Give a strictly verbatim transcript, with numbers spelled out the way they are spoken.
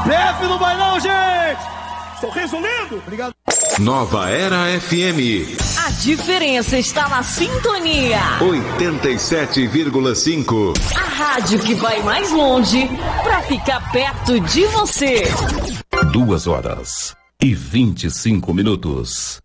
P F não vai não, gente! Sorriso lindo! Obrigado. Nova Era F M. A diferença está na sintonia. oitenta e sete vírgula cinco. A rádio que vai mais longe para ficar perto de você. Duas horas e vinte e cinco minutos.